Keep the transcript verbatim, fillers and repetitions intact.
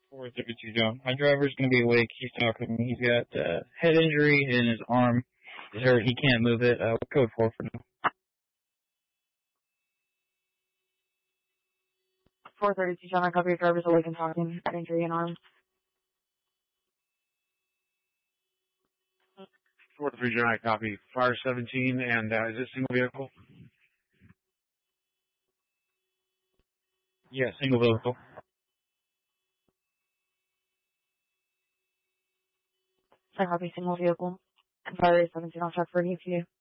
four thirty-two, John. My driver's going to be awake. He's talking to me. He's got uh, head injury and his arm is hurt. He can't move it. Uh, code four for now. four thirty-two, John. I copy your driver's awake and talking. Head injury and arm. four three, John. I copy. Fire seventeen, and uh, is this single vehicle? Yeah, single vehicle. I copy single vehicle. Fire seventeen, I'll check for an E T A.